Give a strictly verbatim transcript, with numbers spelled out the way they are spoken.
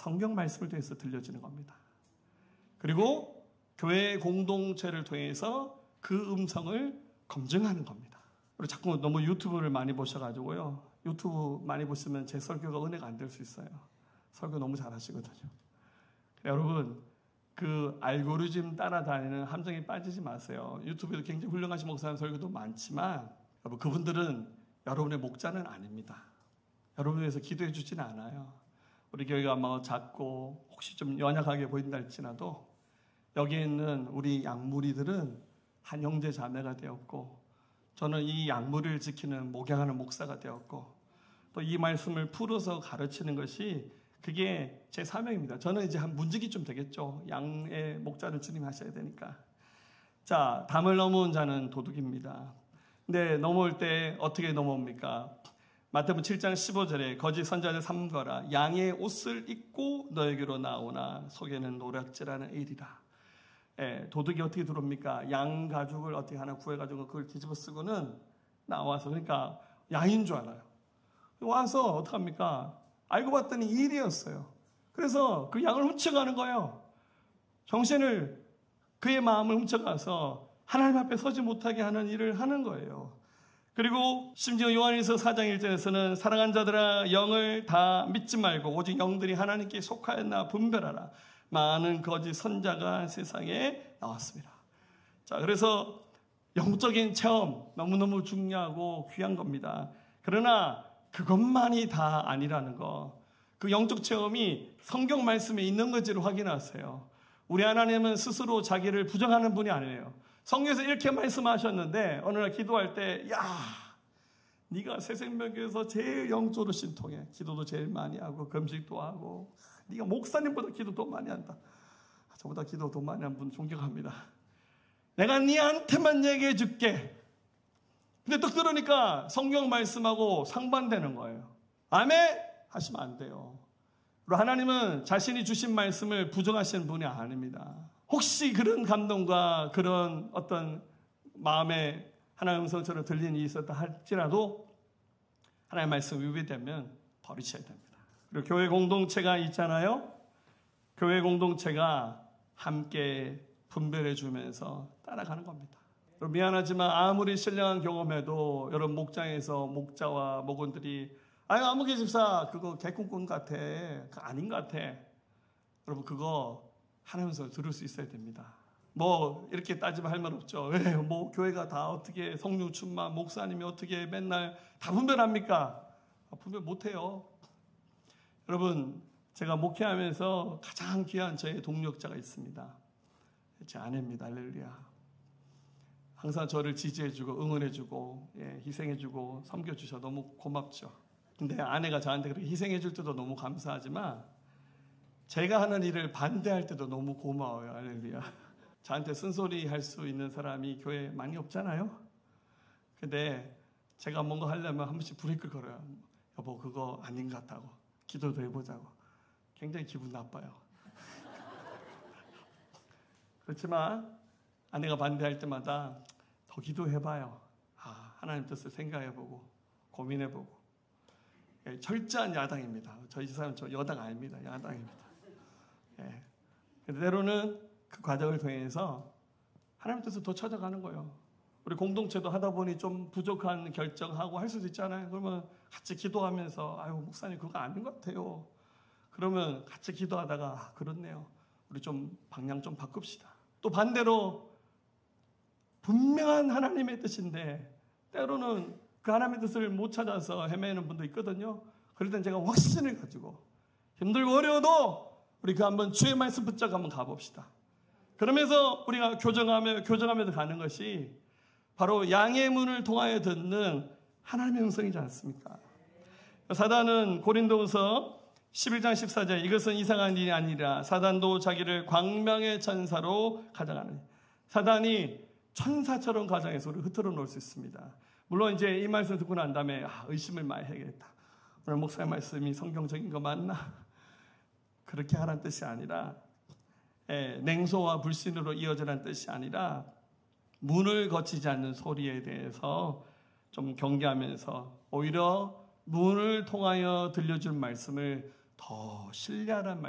성경 말씀을 통해서 들려지는 겁니다. 그리고 교회 공동체를 통해서 그 음성을 검증하는 겁니다. 그리고 자꾸 너무 유튜브를 많이 보셔가지고요. 유튜브 많이 보시면 제 설교가 은혜가 안 될 수 있어요. 설교 너무 잘하시거든요. 여러분, 그 알고리즘 따라다니는 함정에 빠지지 마세요. 유튜브에도 굉장히 훌륭하신 목사님 설교도 많지만 여러분, 그분들은 여러분의 목자는 아닙니다. 여러분을 위해서 기도해 주지는 않아요. 우리 교회가 뭐 작고 혹시 좀 연약하게 보인다 할지라도 여기에 있는 우리 양무리들은 한 형제 자매가 되었고, 저는 이 양무리를 지키는 목양하는 목사가 되었고, 또 이 말씀을 풀어서 가르치는 것이 그게 제 사명입니다. 저는 이제 한 문직이 좀 되겠죠. 양의 목자를 주님 하셔야 되니까. 자, 담을 넘어온 자는 도둑입니다. 근데 넘어올 때 어떻게 넘어옵니까? 마태복음 칠 장 십오 절에 거짓 선자를 삼거라. 양의 옷을 입고 너에게로 나오나 속에는 노략질하는 일이라. 예, 도둑이 어떻게 들어옵니까? 양 가죽을 어떻게 하나 구해가지고 그걸 뒤집어 쓰고는 나와서, 그러니까 양인 줄 알아요. 와서 어떡합니까? 알고 봤더니 일이었어요. 그래서 그 양을 훔쳐가는 거예요. 정신을, 그의 마음을 훔쳐가서 하나님 앞에 서지 못하게 하는 일을 하는 거예요. 그리고 심지어 요한일서 사 장 일 절에서는 사랑하는 자들아 영을 다 믿지 말고 오직 영들이 하나님께 속하였나 분별하라. 많은 거짓 선자가 세상에 나왔습니다. 자, 그래서 영적인 체험 너무너무 중요하고 귀한 겁니다. 그러나 그것만이 다 아니라는 거, 그 영적 체험이 성경 말씀에 있는 건지를 확인하세요. 우리 하나님은 스스로 자기를 부정하는 분이 아니에요. 성경에서 이렇게 말씀하셨는데 어느 날 기도할 때, 야, 네가 새생명교에서 제일 영적으로 신통해. 기도도 제일 많이 하고 금식도 하고, 네가 목사님보다 기도 더 많이 한다. 저보다 기도 더 많이 한 분 존경합니다. 내가 네한테만 얘기해 줄게. 근데 또 들으니까 성경 말씀하고 상반되는 거예요. 아멘? 하시면 안 돼요. 그리고 하나님은 자신이 주신 말씀을 부정하시는 분이 아닙니다. 혹시 그런 감동과 그런 어떤 마음에 하나님의 음성처럼 들리는 일이 있었다 할지라도 하나님의 말씀 위배되면 버리셔야 됩니다. 그리고 교회 공동체가 있잖아요. 교회 공동체가 함께 분별해 주면서 따라가는 겁니다. 미안하지만 아무리 신령한 경험에도 여러분 목장에서 목자와 목원들이 아유 아무개 집사 그거 개꿈꾼 같아. 그거 아닌 것 같아. 여러분 그거 하나님께서 들을 수 있어야 됩니다. 뭐 이렇게 따지면 할 말 없죠. 왜? 뭐 교회가 다 어떻게 성령 충만 목사님이 어떻게 맨날 다 분별합니까? 분별 못해요. 여러분 제가 목회하면서 가장 귀한 저의 동력자가 있습니다. 제 아내입니다. 할렐루야. 항상 저를 지지해주고 응원해주고 예, 희생해주고 섬겨주셔 너무 고맙죠. 근데 아내가 저한테 그렇게 희생해줄 때도 너무 감사하지만 제가 하는 일을 반대할 때도 너무 고마워요. 할렐루야. 저한테 쓴소리 할 수 있는 사람이 교회에 많이 없잖아요. 근데 제가 뭔가 하려면 한 번씩 브레이크 걸어요. 여보 그거 아닌 것 같다고. 기도도 해보자고. 굉장히 기분 나빠요. 그렇지만 아내가 반대할 때마다 더 기도해봐요. 아, 하나님 뜻을 생각해보고 고민해보고. 예, 철저한 야당입니다. 저희 집사람은 저 여당 아닙니다. 야당입니다. 예. 때로는 그 과정을 통해서 하나님 뜻을 더 찾아가는 거예요. 우리 공동체도 하다 보니 좀 부족한 결정하고 할 수도 있잖아요. 그러면 같이 기도하면서 아유 목사님 그거 아닌 것 같아요. 그러면 같이 기도하다가 아, 그렇네요. 우리 좀 방향 좀 바꿉시다. 또 반대로 분명한 하나님의 뜻인데 때로는 그 하나님의 뜻을 못 찾아서 헤매는 분도 있거든요. 그럴 땐 제가 확신을 가지고 힘들고 어려워도 우리 그 한번 주의 말씀 붙잡고 한번 가봅시다. 그러면서 우리가 교정하며 교정하면서 가는 것이 바로 양의 문을 통하여 듣는 하나님의 음성이지 않습니까? 사단은 고린도후서 십일 장 십사 절 이것은 이상한 일이 아니라 사단도 자기를 광명의 천사로 가장하는 사단이 천사처럼 가장해서 우리를 흐트러 놓을 수 있습니다. 물론 이제 이 말씀 듣고 난 다음에 아, 의심을 많이 해야겠다. 오늘 목사의 말씀이 성경적인 거 맞나? 그렇게 하라는 뜻이 아니라 예, 냉소와 불신으로 이어지라는 뜻이 아니라 문을 거치지 않는 소리에 대해서 좀 경계하면서 오히려 문을 통하여 들려준 말씀을 더 신뢰하라는